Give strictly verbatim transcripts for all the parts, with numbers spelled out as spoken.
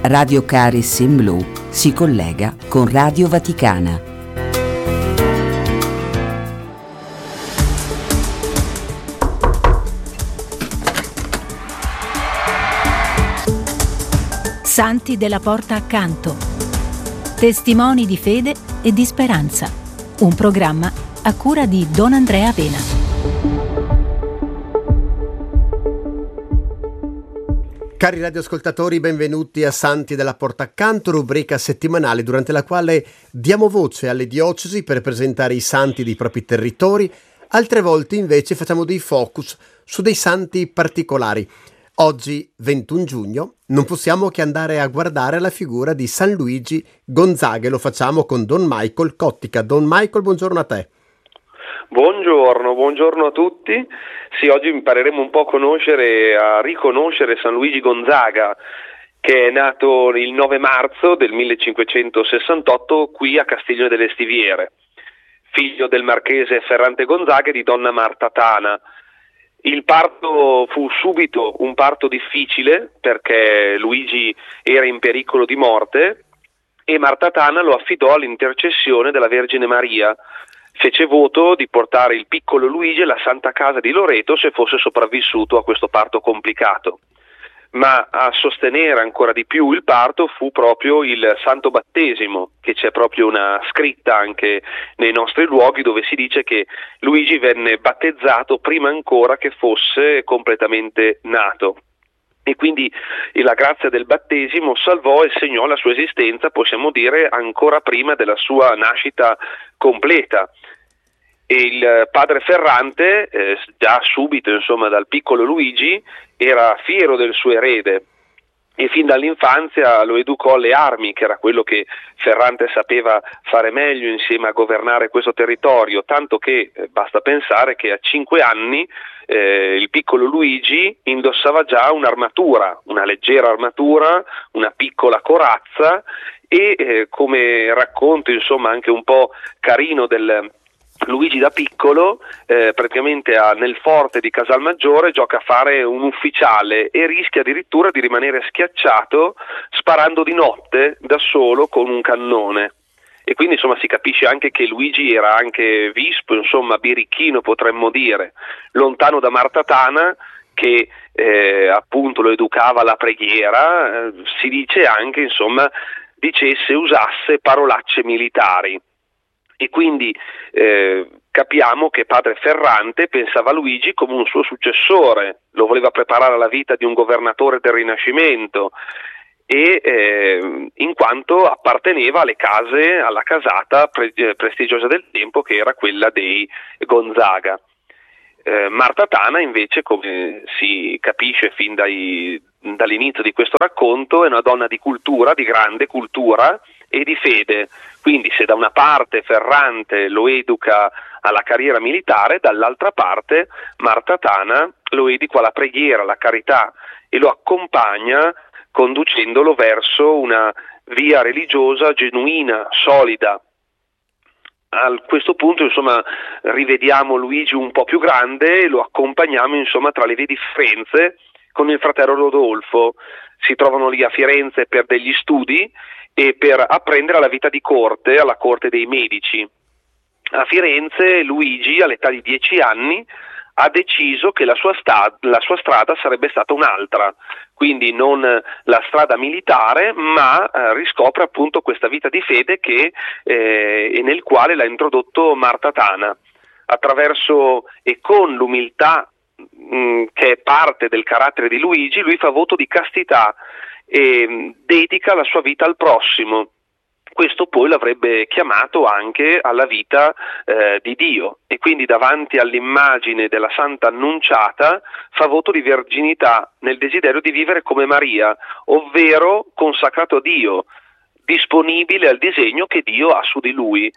Radio Caris in Blu si collega con Radio Vaticana. Santi della Porta Accanto. Testimoni di fede e di speranza. Un programma a cura di Don Andrea Vena. Cari radioascoltatori, benvenuti a Santi della Porta Accanto, rubrica settimanale durante la quale diamo voce alle diocesi per presentare i santi dei propri territori. Altre volte invece facciamo dei focus su dei santi particolari. Oggi, ventuno giugno, non possiamo che andare a guardare la figura di San Luigi Gonzaga e lo facciamo con Don Michael Cottica. Don Michael, buongiorno a te. Buongiorno, buongiorno a tutti. Sì, oggi impareremo un po' a conoscere, a riconoscere San Luigi Gonzaga, che è nato il nove marzo del millecinquecentosessantotto qui a Castiglione delle Stiviere, figlio del marchese Ferrante Gonzaga e di donna Marta Tana. Il parto fu subito un parto difficile perché Luigi era in pericolo di morte e Marta Tana lo affidò all'intercessione della Vergine Maria. Fece voto di portare il piccolo Luigi alla Santa Casa di Loreto se fosse sopravvissuto a questo parto complicato. Ma a sostenere ancora di più il parto fu proprio il Santo Battesimo, che c'è proprio una scritta anche nei nostri luoghi dove si dice che Luigi venne battezzato prima ancora che fosse completamente nato. E quindi la grazia del battesimo salvò e segnò la sua esistenza, possiamo dire, ancora prima della sua nascita completa. E il padre Ferrante, eh, già subito insomma dal piccolo Luigi, era fiero del suo erede e fin dall'infanzia lo educò alle armi, che era quello che Ferrante sapeva fare meglio insieme a governare questo territorio, tanto che eh, basta pensare che a cinque anni eh, il piccolo Luigi indossava già un'armatura, una leggera armatura, una piccola corazza e eh, come racconto insomma anche un po' carino del Luigi da piccolo, eh, praticamente a, nel forte di Casalmaggiore gioca a fare un ufficiale e rischia addirittura di rimanere schiacciato sparando di notte da solo con un cannone. E quindi insomma si capisce anche che Luigi era anche vispo, insomma birichino potremmo dire, lontano da Marta Tana che eh, appunto lo educava alla preghiera, eh, si dice anche insomma dicesse, usasse parolacce militari. E quindi eh, capiamo che padre Ferrante pensava a Luigi come un suo successore, lo voleva preparare alla vita di un governatore del Rinascimento e eh, in quanto apparteneva alle case, alla casata pre- prestigiosa del tempo che era quella dei Gonzaga. Eh, Marta Tana invece, come si capisce fin dai, dall'inizio di questo racconto, è una donna di cultura, di grande cultura e di fede. Quindi se da una parte Ferrante lo educa alla carriera militare, dall'altra parte Marta Tana lo educa alla preghiera, alla carità e lo accompagna conducendolo verso una via religiosa genuina, solida. A questo punto insomma rivediamo Luigi un po' più grande e lo accompagniamo insomma tra le vie di Firenze con il fratello Rodolfo. Si trovano lì a Firenze per degli studi e per apprendere la vita di corte, alla corte dei Medici. A Firenze Luigi, all'età di dieci anni, ha deciso che la sua, sta- la sua strada sarebbe stata un'altra, quindi non la strada militare, ma eh, riscopre appunto questa vita di fede che, eh, e nel quale l'ha introdotto Marta Tana, attraverso e con l'umiltà mh, che è parte del carattere di Luigi. Lui fa voto di castità e dedica la sua vita al prossimo. Questo poi l'avrebbe chiamato anche alla vita eh, di Dio e quindi davanti all'immagine della Santa Annunciata fa voto di verginità nel desiderio di vivere come Maria, ovvero consacrato a Dio, disponibile al disegno che Dio ha su di lui.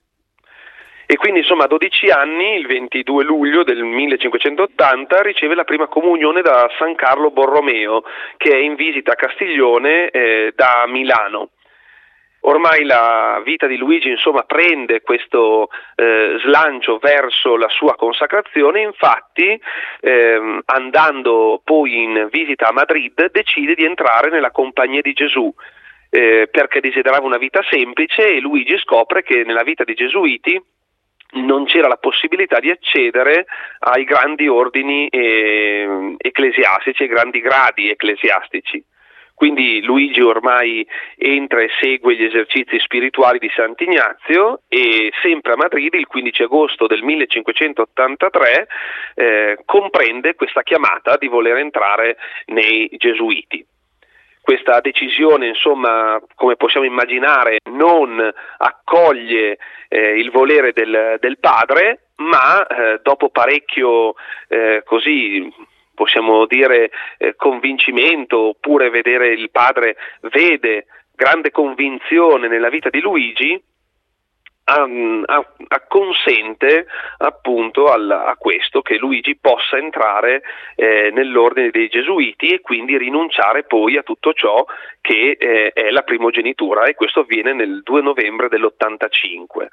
E quindi insomma a dodici anni, il ventidue luglio del millecinquecentottanta, riceve la prima comunione da San Carlo Borromeo, che è in visita a Castiglione eh, da Milano. Ormai la vita di Luigi, insomma, prende questo eh, slancio verso la sua consacrazione. Infatti, ehm, andando poi in visita a Madrid, decide di entrare nella Compagnia di Gesù, eh, perché desiderava una vita semplice, e Luigi scopre che nella vita dei Gesuiti non c'era la possibilità di accedere ai grandi ordini eh, ecclesiastici, ai grandi gradi ecclesiastici. Quindi Luigi ormai entra e segue gli esercizi spirituali di Sant'Ignazio, e sempre a Madrid il quindici agosto del millecinquecentottantatré eh, comprende questa chiamata di voler entrare nei Gesuiti. Questa decisione, insomma, come possiamo immaginare, non accoglie eh, il volere del, del padre, ma eh, dopo parecchio eh, così possiamo dire eh, convincimento, oppure vedere il padre vede grande convinzione nella vita di Luigi, a, a, a consente appunto al, a questo, che Luigi possa entrare eh, nell'ordine dei Gesuiti e quindi rinunciare poi a tutto ciò che eh, è la primogenitura, e questo avviene nel due novembre dell'ottantacinque.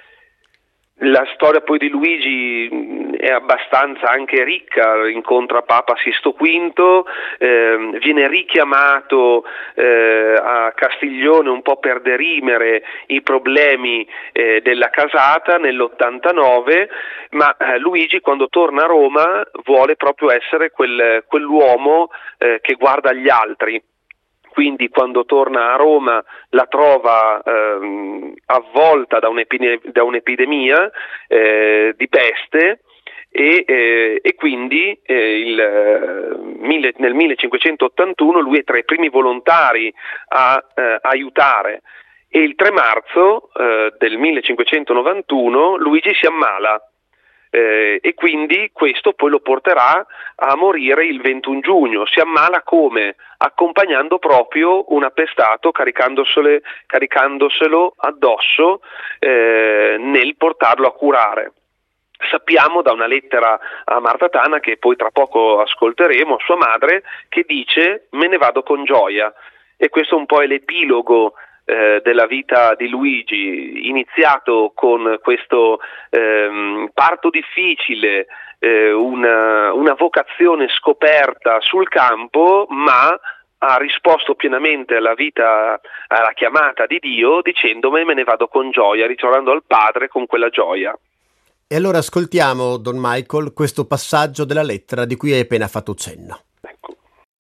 La storia poi di Luigi è abbastanza anche ricca, incontra Papa Sisto V, eh, viene richiamato eh, a Castiglione un po' per derimere i problemi eh, della casata nell'ottantanove, ma eh, Luigi, quando torna a Roma, vuole proprio essere quel, quell'uomo eh, che guarda agli altri. Quindi quando torna a Roma la trova ehm, avvolta da, un'epidemia, da un'epidemia eh, di peste, e, eh, e quindi eh, il, mille, nel millecinquecentottantuno lui è tra i primi volontari a eh, aiutare, e il tre marzo eh, del millecinquecentonovantuno Luigi si ammala. Eh, e quindi questo poi lo porterà a morire il ventuno giugno. Si ammala come? Accompagnando proprio un appestato, caricandoselo, caricandoselo addosso eh, nel portarlo a curare. Sappiamo da una lettera a Marta Tana, che poi tra poco ascolteremo, sua madre, che dice: me ne vado con gioia. E questo un po' è l'epilogo Eh, della vita di Luigi, iniziato con questo ehm, parto difficile, eh, una, una vocazione scoperta sul campo, ma ha risposto pienamente alla vita, alla chiamata di Dio, dicendo: me ne vado con gioia, ritornando al Padre con quella gioia. E allora ascoltiamo, Don Michael, questo passaggio della lettera di cui hai appena fatto cenno. Ecco.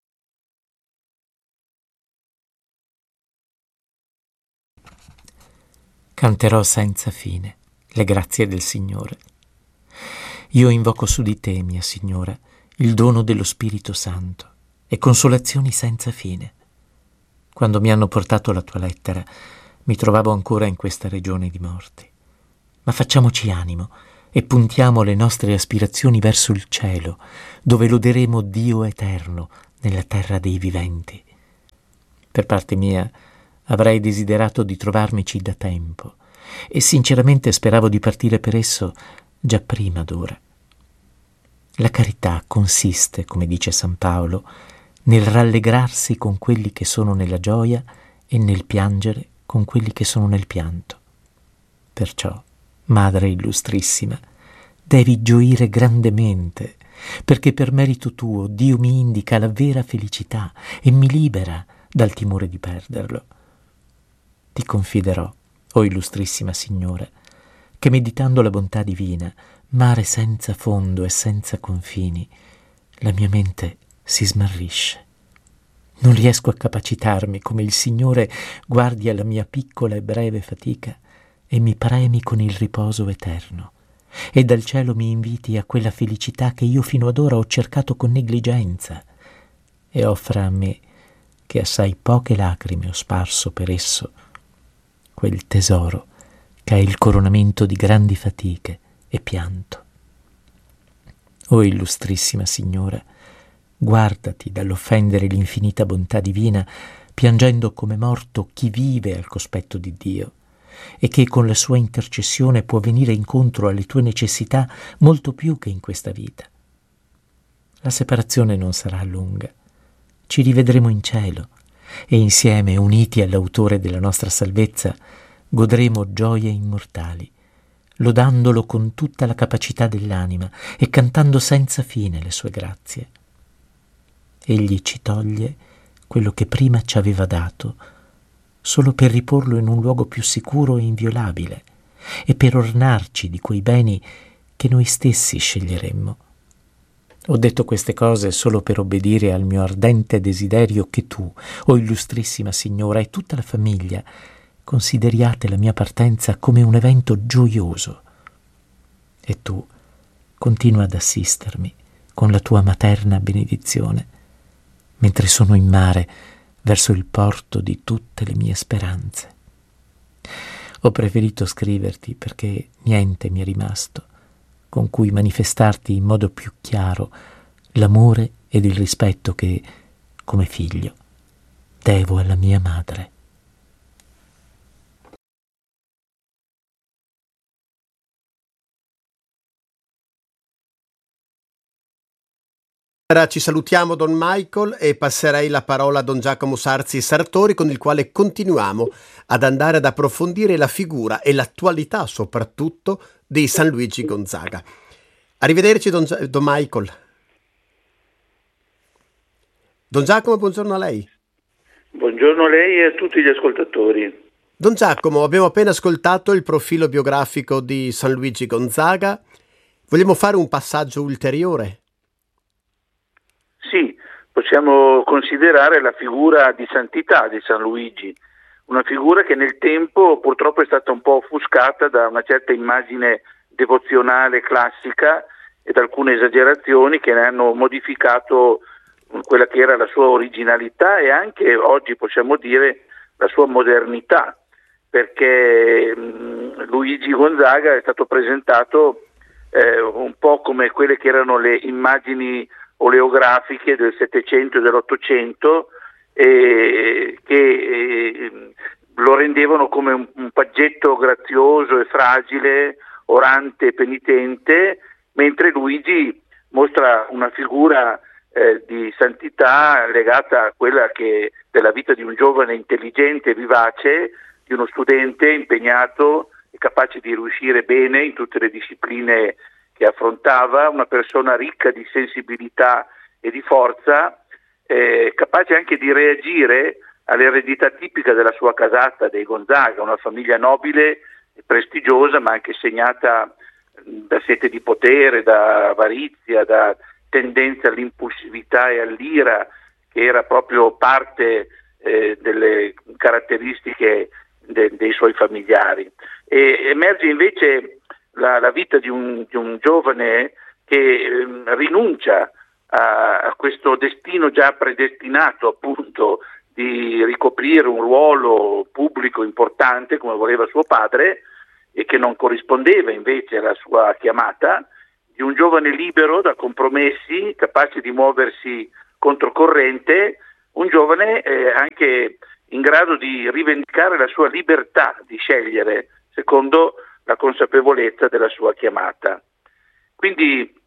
Canterò senza fine le grazie del Signore. Io invoco su di te, mia Signora, il dono dello Spirito Santo e consolazioni senza fine. Quando mi hanno portato la tua lettera, mi trovavo ancora in questa regione di morte. Ma facciamoci animo e puntiamo le nostre aspirazioni verso il cielo, dove loderemo Dio eterno nella terra dei viventi. Per parte mia, avrei desiderato di trovarmici da tempo e sinceramente speravo di partire per esso già prima d'ora. La carità consiste, come dice San Paolo, nel rallegrarsi con quelli che sono nella gioia e nel piangere con quelli che sono nel pianto. Perciò, Madre illustrissima, devi gioire grandemente, perché per merito tuo Dio mi indica la vera felicità e mi libera dal timore di perderlo. Ti confiderò, o illustrissima Signora, che meditando la bontà divina, mare senza fondo e senza confini, la mia mente si smarrisce. Non riesco a capacitarmi come il Signore guardi alla mia piccola e breve fatica e mi premi con il riposo eterno, e dal cielo mi inviti a quella felicità che io fino ad ora ho cercato con negligenza, e offra a me, che assai poche lacrime ho sparso per esso, quel tesoro che è il coronamento di grandi fatiche e pianto. O illustrissima Signora, guardati dall'offendere l'infinita bontà divina, piangendo come morto chi vive al cospetto di Dio, e che con la sua intercessione può venire incontro alle tue necessità molto più che in questa vita. La separazione non sarà lunga, ci rivedremo in cielo, e insieme, uniti all'autore della nostra salvezza, godremo gioie immortali, lodandolo con tutta la capacità dell'anima e cantando senza fine le sue grazie. Egli ci toglie quello che prima ci aveva dato, solo per riporlo in un luogo più sicuro e inviolabile, e per ornarci di quei beni che noi stessi sceglieremmo. Ho detto queste cose solo per obbedire al mio ardente desiderio che tu, o illustrissima signora, e tutta la famiglia consideriate la mia partenza come un evento gioioso. E tu continua ad assistermi con la tua materna benedizione, mentre sono in mare verso il porto di tutte le mie speranze. Ho preferito scriverti perché niente mi è rimasto con cui manifestarti in modo più chiaro l'amore ed il rispetto che, come figlio, devo alla mia madre. Ora ci salutiamo Don Michael e passerei la parola a Don Giacomo Sarzi Sartori, con il quale continuiamo ad andare ad approfondire la figura e l'attualità soprattutto di San Luigi Gonzaga. Arrivederci Don, Gia- Don Michael. Don Giacomo, buongiorno a lei. Buongiorno a lei e a tutti gli ascoltatori. Don Giacomo, abbiamo appena ascoltato il profilo biografico di San Luigi Gonzaga. Vogliamo fare un passaggio ulteriore? Sì, possiamo considerare la figura di santità di San Luigi, una figura che nel tempo purtroppo è stata un po' offuscata da una certa immagine devozionale classica e da alcune esagerazioni che ne hanno modificato quella che era la sua originalità e anche oggi possiamo dire la sua modernità, perché mh, Luigi Gonzaga è stato presentato eh, un po' come quelle che erano le immagini oleografiche del Settecento e dell'Ottocento, eh, che eh, lo rendevano come un, un paggetto grazioso e fragile, orante e penitente, mentre Luigi mostra una figura eh, di santità legata a quella che della vita di un giovane intelligente e vivace, di uno studente impegnato e capace di riuscire bene in tutte le discipline che affrontava, una persona ricca di sensibilità e di forza, eh, capace anche di reagire all'eredità tipica della sua casata dei Gonzaga, una famiglia nobile e prestigiosa, ma anche segnata da sete di potere, da avarizia, da tendenza all'impulsività e all'ira, che era proprio parte eh, delle caratteristiche de- dei suoi familiari. E emerge invece La, la vita di un, di un giovane che eh, rinuncia a, a questo destino già predestinato, appunto, di ricoprire un ruolo pubblico importante come voleva suo padre e che non corrispondeva invece alla sua chiamata, di un giovane libero da compromessi, capace di muoversi controcorrente, un giovane eh, anche in grado di rivendicare la sua libertà di scegliere secondo la consapevolezza della sua chiamata. Quindi